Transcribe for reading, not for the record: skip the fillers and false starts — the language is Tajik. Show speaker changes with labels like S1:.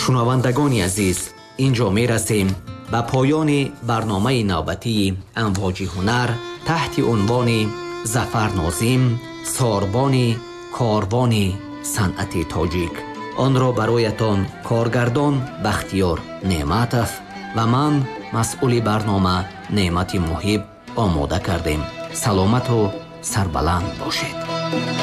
S1: шунавандагони азиз, инҷо мерасем ба поёни барномаи навбатии амвоҷи ҳунар таҳти унвони Зафар Нозим, сорбони корвони санъати тоҷик. онро бароятон коргардон Бахтиёр Неъматов ва ман масъули барнома Неъмати Муҳиб омода кардем. саломату сарбаланд бошед.